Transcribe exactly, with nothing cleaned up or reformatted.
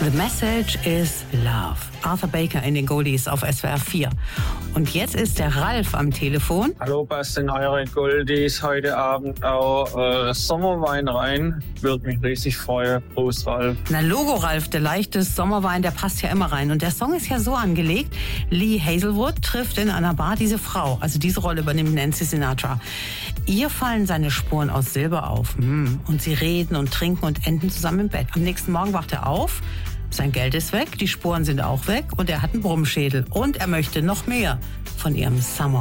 The Message is Love. Arthur Baker in den Goldies auf S W R vier. Und jetzt ist der Ralf am Telefon. Hallo, passt in eure Goldies heute Abend auch äh, Sommerwein rein? Würde mich riesig freuen. Prost, Ralf. Na Logo, Ralf, der leichte Sommerwein, der passt ja immer rein. Und der Song ist ja so angelegt, Lee Hazelwood trifft in einer Bar diese Frau. Also diese Rolle übernimmt Nancy Sinatra. Ihr fallen seine Spuren aus Silber auf. Und sie reden und trinken und enden zusammen im Bett. Am nächsten Morgen wacht er auf. Sein Geld ist weg, die Spuren sind auch weg und er hat einen Brummschädel. Und er möchte noch mehr von ihrem Summer